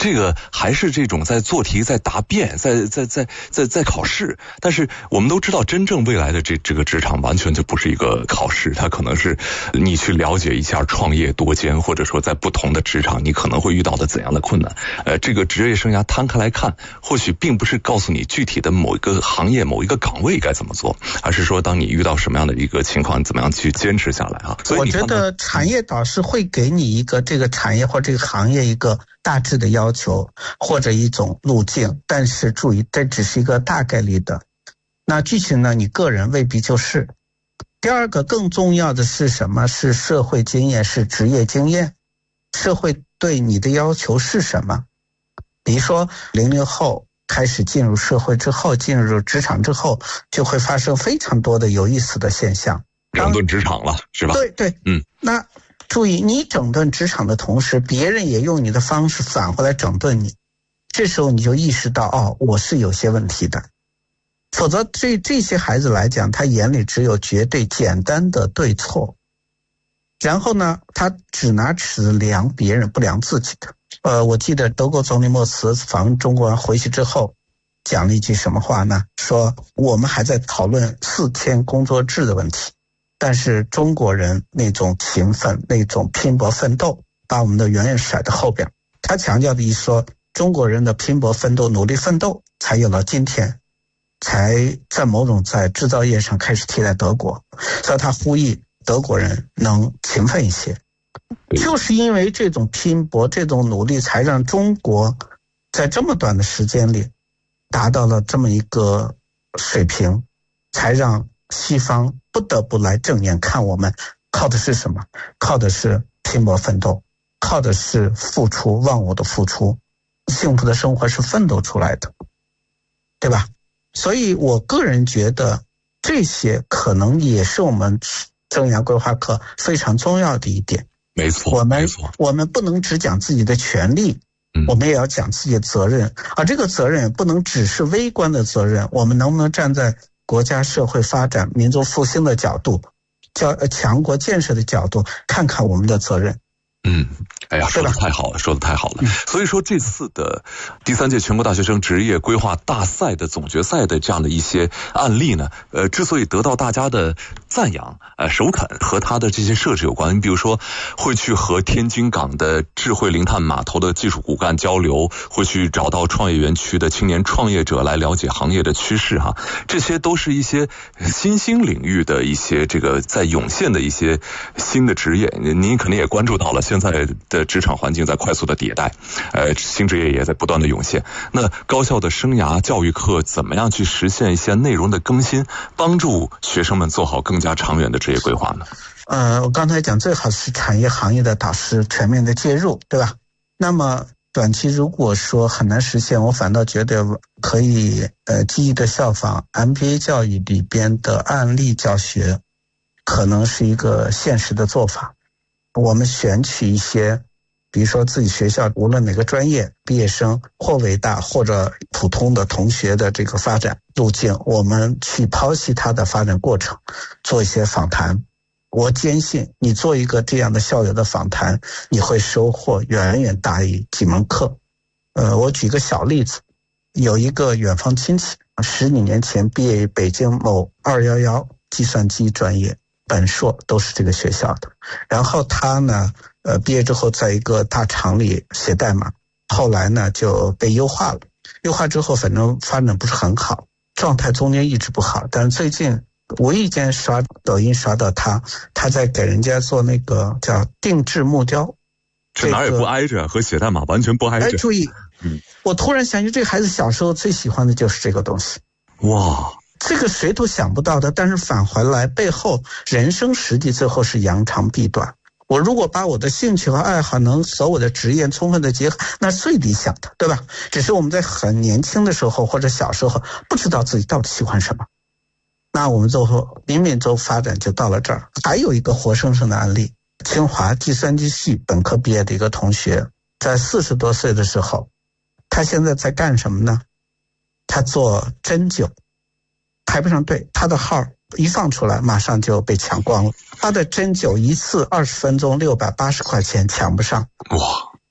这个还是这种在做题、在答辩、在考试。但是我们都知道，真正未来的这个职场完全就不是一个考试，它可能是你去了解一下创业多艰，或者说在不同的职场你可能会遇到的怎样的困难。这个职业生涯摊开来看，或许并不是告诉你具体的某一个行业、某一个岗位该怎么做，而是说当你遇到什么样的一个情况，怎么样去坚持下来啊。所以我觉得产业导师会给你一个这个产业或这个行业一个大致的要求或者一种路径，但是注意，这只是一个大概率的，那具体呢，你个人未必就是。第二个更重要的是什么？是社会经验，是职业经验。社会对你的要求是什么？比如说00后开始进入社会之后，进入职场之后，就会发生非常多的有意思的现象。 整顿职场了，是吧？ 对，那注意，你整顿职场的同时，别人也用你的方式反过来整顿你，这时候你就意识到，我是有些问题的。否则对这些孩子来讲，他眼里只有绝对简单的对错，然后呢，他只拿尺子量别人，不量自己的。我记得德国总理默茨访问中国人回去之后讲了一句什么话呢？说我们还在讨论4天工作制的问题，但是中国人那种勤奋、那种拼搏奋斗，把我们的远远甩到后边。他强调的意思说，中国人的拼搏奋斗、努力奋斗，才有了今天，才在某种在制造业上开始替代德国。所以他呼吁德国人能勤奋一些。就是因为这种拼搏、这种努力，才让中国在这么短的时间里达到了这么一个水平，才让西方不得不来正眼看我们。靠的是什么？靠的是拼搏奋斗，靠的是付出，忘我的付出。幸福的生活是奋斗出来的，对吧？所以我个人觉得这些可能也是我们生涯规划课非常重要的一点。 没错， 我们不能只讲自己的权利，我们也要讲自己的责任，而这个责任也不能只是微观的责任。我们能不能站在国家社会发展、民族复兴的角度，强国建设的角度，看看我们的责任？ 哎呀，说得太好了，说得太好了。所以说这次的第3届全国大学生职业规划大赛的总决赛的这样的一些案例呢，之所以得到大家的赞扬，首肯和它的这些设置有关。你比如说，会去和天津港的智慧零碳码头的技术骨干交流，会去找到创业园区的青年创业者来了解行业的趋势哈，这些都是一些新兴领域的一些这个在涌现的一些新的职业。您肯定也关注到了，现在的职场环境在快速的迭代，新职业也在不断的涌现。那高校的生涯教育课怎么样去实现一些内容的更新，帮助学生们做好更加长远的职业规划呢？ 我刚才讲最好是产业行业的导师全面的介入，对吧？那么短期如果说很难实现，我反倒觉得可以积极的效仿 MBA 教育里边的案例教学，可能是一个现实的做法。我们选取一些比如说自己学校无论哪个专业毕业生或伟大或者普通的同学的这个发展路径，我们去剖析他的发展过程，做一些访谈。我坚信你做一个这样的校友的访谈，你会收获远远大于几门课。我举个小例子，有一个远方亲戚10几年前毕业于北京某211计算机专业，本硕都是这个学校的。然后他呢毕业之后在一个大厂里写代码，后来呢就被优化了。优化之后反正发展不是很好，状态中间一直不好，但是最近无意间刷抖音刷到他在给人家做那个叫定制木雕， 这哪也不挨着，和写代码完全不挨着。 注意，我突然想起这个孩子小时候最喜欢的就是这个东西。 哇， 这个谁都想不到的，但是返回来背后人生实际最后是扬长避短。我如果把我的兴趣和爱好能和我的职业充分的结合，那是最理想的，对吧？只是我们在很年轻的时候或者小时候不知道自己到底喜欢什么，那我们最后冥冥中发展就到了这儿。还有一个活生生的案例，清华计算机系本科毕业的一个同学，在40多岁的时候，他现在在干什么呢？他做针灸，排不上队，他的号一放出来马上就被抢光了。他的针灸一次20分钟680块钱，抢不上。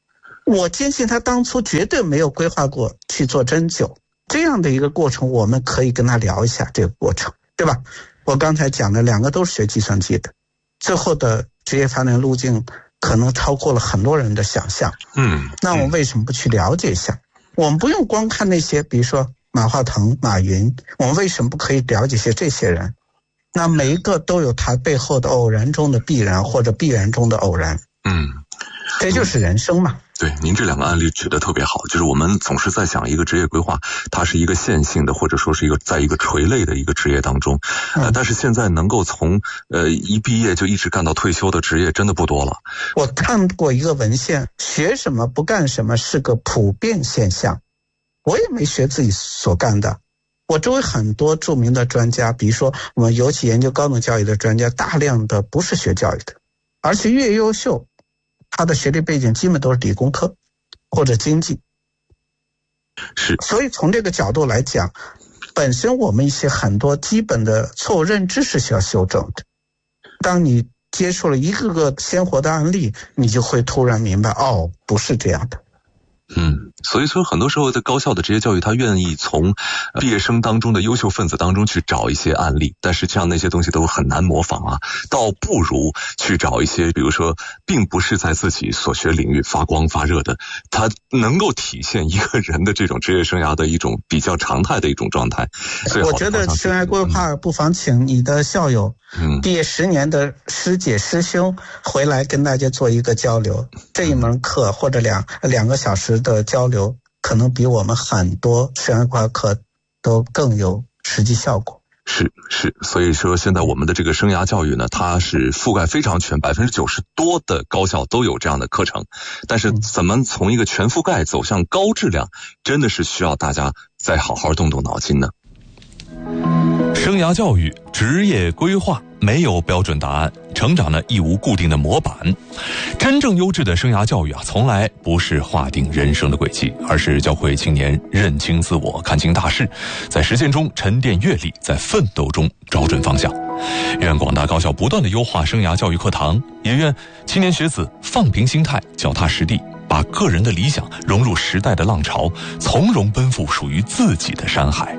我坚信他当初绝对没有规划过去做针灸，这样的一个过程我们可以跟他聊一下这个过程，对吧？我刚才讲的两个都是学计算机的，最后的职业发展路径可能超过了很多人的想象。那我们为什么不去了解一下？我们不用光看那些比如说马化腾、马云，我们为什么不可以了解些这些人？那每一个都有他背后的偶然中的必然，或者必然中的偶然。这就是人生嘛。 对，您这两个案例举得特别好，就是我们总是在想一个职业规划，它是一个线性的，或者说是在一个垂类的一个职业当中，但是现在能够从一毕业就一直干到退休的职业真的不多了。 我看过一个文献，学什么不干什么是个普遍现象。我也没学自己所干的，我周围很多著名的专家，比如说我们尤其研究高等教育的专家，大量的不是学教育的，而且越优秀他的学历背景基本都是理工科或者经济。 是， 所以从这个角度来讲，本身我们一些很多基本的错误认知是需要修正的。当你接触了一个个鲜活的案例，你就会突然明白，哦，不是这样的。 所以说很多时候在高校的职业教育，他愿意从毕业生当中的优秀分子当中去找一些案例，但实际上那些东西都很难模仿啊，倒不如去找一些比如说并不是在自己所学领域发光发热的，它能够体现一个人的这种职业生涯的一种比较常态的一种状态。 我觉得生涯规划不妨请你的校友毕业10年的师姐师兄回来跟大家做一个交流，这一门课或者两个小时的交流，可能比我们很多生涯规划课都更有实际效果。 是，所以说现在我们的这个生涯教育呢，它是覆盖非常全，90%多的高校都有这样的课程，但是怎么从一个全覆盖走向高质量，真的是需要大家再好好动动脑筋呢。 生涯教育、职业规划没有标准答案，成长呢亦无固定的模板。真正优质的生涯教育从来不是划定人生的轨迹，而是教会青年认清自我、看清大势，在实践中沉淀阅历，在奋斗中找准方向。愿广大高校不断地优化生涯教育课堂，也愿青年学子放平心态，脚踏实地，把个人的理想融入时代的浪潮，从容奔赴属于自己的山海。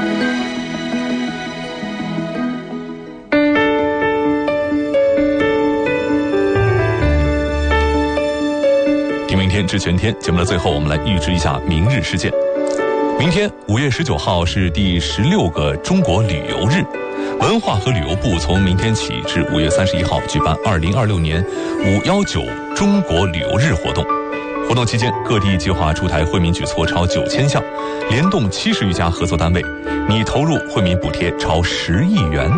明天至全天节目的最后，我们来预知一下明日事件。明天5月19号是第16个中国旅游日，文化和旅游部从明天起至5月31号举办2026年519中国旅游日活动。活动期间，各地计划出台惠民举措超9000项，联动70余家合作单位，拟投入惠民补贴超10亿元。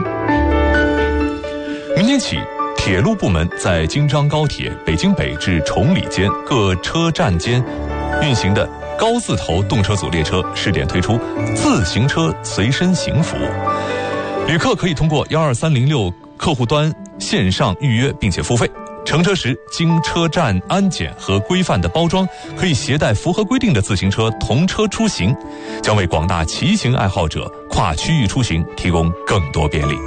明天起，铁路部门在京张高铁北京北至崇礼间各车站间运行的高字头动车组列车试点推出自行车随身行服务，旅客可以通过12306客户端线上预约并且付费。乘车时经车站安检和规范的包装，可以携带符合规定的自行车同车出行，将为广大骑行爱好者跨区域出行提供更多便利。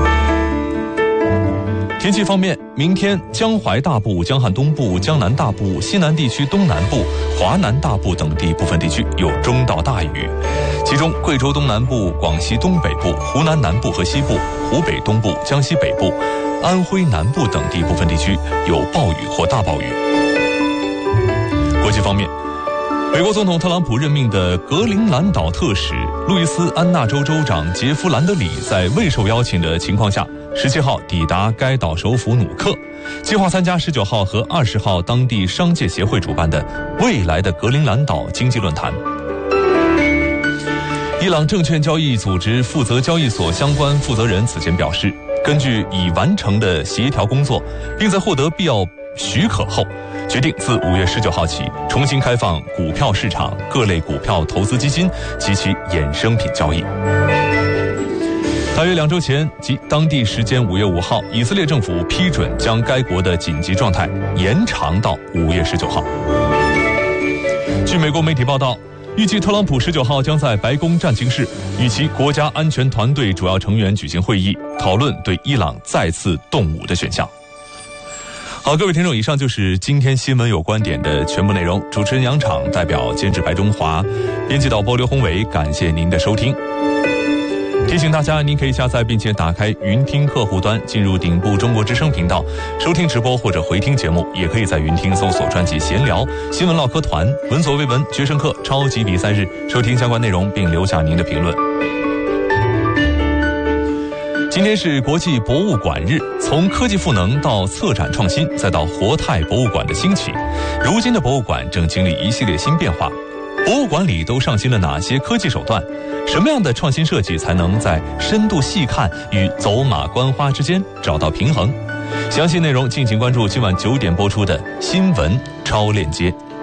天气方面，明天江淮大部、江汉东部、江南大部、西南地区东南部、华南大部等地部分地区有中到大雨，其中贵州东南部、广西东北部、湖南南部和西部、湖北东部、江西北部、安徽南部等地部分地区有暴雨或大暴雨。国际方面，美国总统特朗普任命的格陵兰岛特使路易斯安那州州长杰夫·兰德里在未受邀请的情况下17号抵达该岛首府努克，计划参加19号和20号当地商界协会主办的未来的格陵兰岛经济论坛。伊朗证券交易组织负责交易所相关负责人此前表示，根据已完成的协调工作，并在获得必要许可后，决定自5月19号起重新开放股票市场、各类股票投资基金及其衍生品交易。大约2周前，即当地时间5月5号，以色列政府批准将该国的紧急状态延长到5月19号。据美国媒体报道，预计特朗普19号将在白宫战情室与其国家安全团队主要成员举行会议，讨论对伊朗再次动武的选项。 好，各位听众，以上就是今天新闻有观点的全部内容。主持人杨昶，代表监制白中华，编辑导播刘宏伟，感谢您的收听。提醒大家，您可以下载并且打开云听客户端，进入顶部中国之声频道收听直播或者回听节目，也可以在云听搜索专辑闲聊、新闻唠嗑团、闻所未闻、决胜课、超级比赛日，收听相关内容并留下您的评论。今天是国际博物馆日，从科技赋能到策展创新，再到活态博物馆的兴起，如今的博物馆正经历一系列新变化。博物馆里都上新了哪些科技手段？什么样的创新设计才能在深度细看与走马观花之间找到平衡？详细内容敬请关注今晚9点播出的新闻超链接。